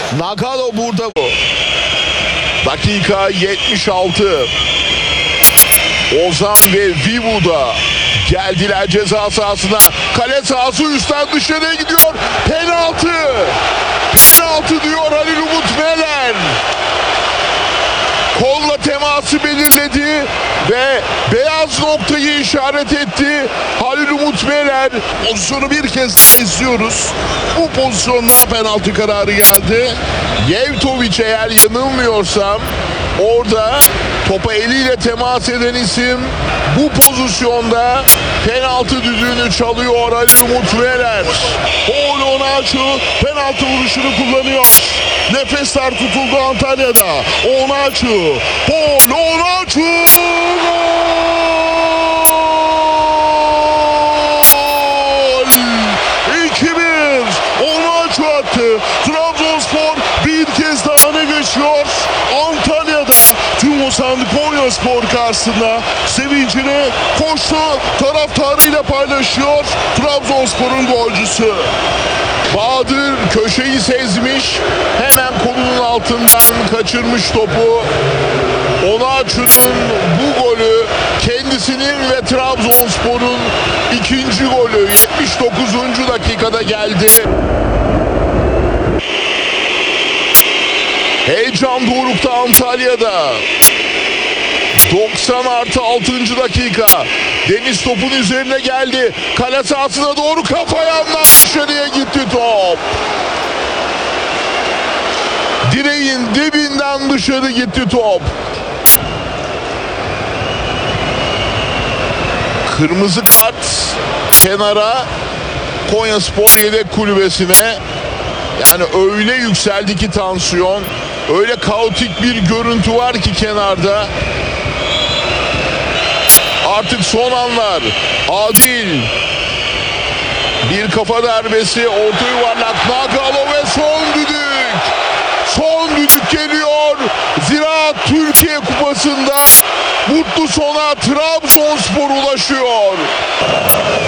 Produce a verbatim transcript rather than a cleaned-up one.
Nagalo burada bu. Dakika yetmiş altı. Ozan ve Vivu'da geldiler ceza sahasına. Kale sahası üstten dışarıya gidiyor. Penaltı. Penaltı diyor Halil Umut Meler. Kolla teması belirledi ve beyaz noktayı işaret etti Halil Umut Meler. Pozisyonu bir kez daha izliyoruz. Bu pozisyonda penaltı kararı geldi. Yevtovic, eğer yanılmıyorsam orada topa eliyle temas eden isim, bu pozisyonda penaltı düdüğünü çalıyor Halil Umut Meler. Paul Onaçu penaltı vuruşunu kullanıyor. Nefesler tutuldu Antalya'da. Onaçu, Paul Onaçu! Gol! iki bir. Onaçu attı. Trabzonspor bir kez daha öne geçiyor. Antalya'da TÜMOSAN Konyaspor karşısında sevincini koştu taraftarıyla paylaşıyor Trabzonspor'un golcüsü. Bahadır köşeyi sezmiş, hemen kolunun altından kaçırmış topu. Onaçu'nun bu golü kendisinin ve Trabzonspor'un ikinci golü yetmiş dokuzuncu dakikada geldi. Heyecan dorukta Antalya'da. doksan artı altıncı dakika. Deniz topun üzerine geldi. Kale sahasına doğru kafa yandan dışarıya gitti top. Direğin dibinden dışarı gitti top. Kırmızı kart kenara, Konyaspor yedek kulübesine. Yani öyle yükseldi ki tansiyon. Öyle kaotik bir görüntü var ki kenarda. Artık son anlar. Adil. Bir kafa darbesi. Orta yuvarlak. Nagalo ve son düdük. Son düdük geliyor. Ziraat Türkiye Kupası'nda mutlu sona Trabzonspor ulaşıyor.